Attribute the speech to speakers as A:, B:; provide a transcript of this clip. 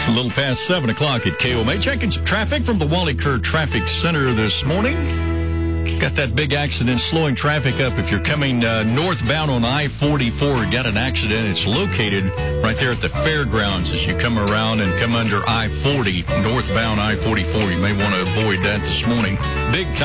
A: It's a little past 7 o'clock at KOMA. Checking some traffic from the Wally Kerr Traffic Center this morning. Got that big accident slowing traffic up. If you're coming northbound on I-44, got an accident. It's located right there at the fairgrounds as you come around and come under I-40, northbound I-44. You may want to avoid that this morning. Big